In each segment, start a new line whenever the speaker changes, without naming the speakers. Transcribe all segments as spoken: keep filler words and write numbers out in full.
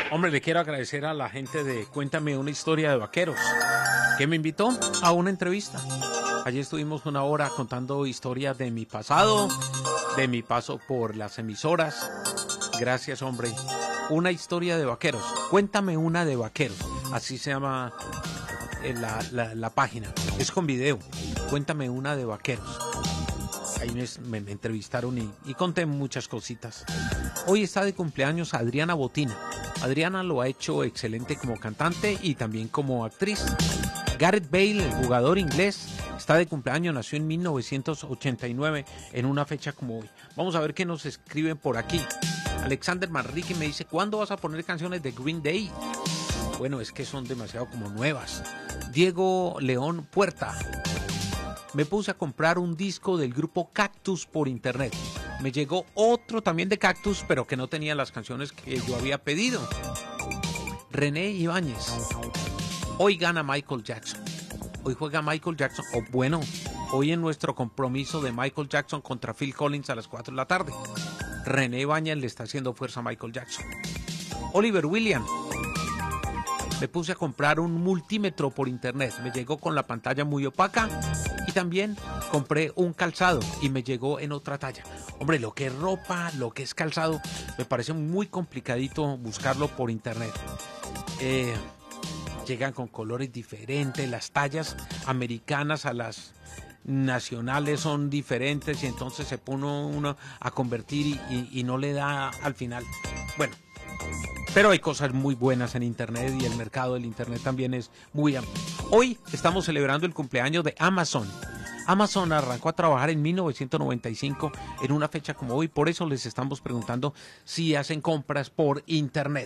Hombre, le quiero agradecer a la gente de Cuéntame una historia de vaqueros, que me invitó a una entrevista. Allí estuvimos una hora contando historias de mi pasado, de mi paso por las emisoras. Gracias, hombre. Una historia de vaqueros. Cuéntame una de vaqueros. Así se llama la, la, la página. Es con video. Cuéntame una de vaqueros. Ahí me, me, me entrevistaron y, y conté muchas cositas. Hoy está de cumpleaños Adriana Botina. Adriana lo ha hecho excelente como cantante y también como actriz. Gareth Bale, el jugador inglés, está de cumpleaños, nació en mil novecientos ochenta y nueve en una fecha como hoy. Vamos a ver qué nos escriben por aquí. Alexander Manrique me dice, ¿cuándo vas a poner canciones de Green Day? Bueno, es que son demasiado como nuevas. Diego León Puerta. Me puse a comprar un disco del grupo Cactus por internet. Me llegó otro también de Cactus, pero que no tenía las canciones que yo había pedido. René Ibáñez. Hoy gana Michael Jackson. Hoy juega Michael Jackson. O bueno, hoy en nuestro compromiso de Michael Jackson contra Phil Collins a las cuatro de la tarde. René Ibáñez le está haciendo fuerza a Michael Jackson. Oliver William. Me puse a comprar un multímetro por internet. Me llegó con la pantalla muy opaca. Y también compré un calzado y me llegó en otra talla. Hombre, lo que es ropa, lo que es calzado, me parece muy complicadito buscarlo por internet. Eh, llegan con colores diferentes, las tallas americanas a las nacionales son diferentes y entonces se pone uno a convertir y, y, y no le da al final. Bueno, pero hay cosas muy buenas en internet y el mercado del internet también es muy amplio. Hoy estamos celebrando el cumpleaños de Amazon. Amazon arrancó a trabajar en mil novecientos noventa y cinco en una fecha como hoy, por eso les estamos preguntando si hacen compras por internet.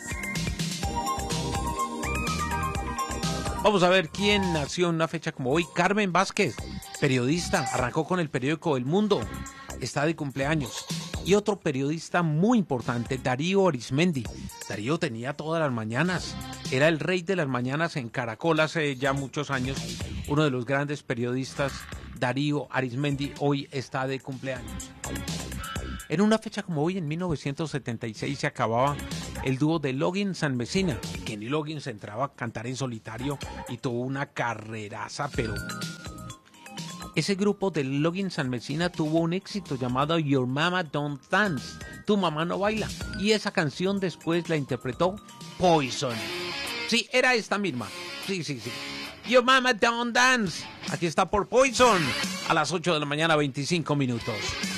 Vamos a ver quién nació en una fecha como hoy. Carmen Vázquez, periodista, arrancó con el periódico El Mundo, está de cumpleaños. Y otro periodista muy importante, Darío Arizmendi. Darío tenía todas las mañanas, era el rey de las mañanas en Caracol hace ya muchos años. Uno de los grandes periodistas, Darío Arizmendi, hoy está de cumpleaños. En una fecha como hoy, en mil novecientos setenta y seis, se acababa el dúo de Loggins and Messina. Kenny Loggins entraba a cantar en solitario y tuvo una carreraza, pero ese grupo de Loggins and Messina tuvo un éxito llamado Your Mama Don't Dance, Tu Mamá No Baila, y esa canción después la interpretó Poison. Sí, era esta misma. Sí, sí, sí. Your Mama Don't Dance. Aquí está por Poison a las ocho de la mañana, veinticinco minutos.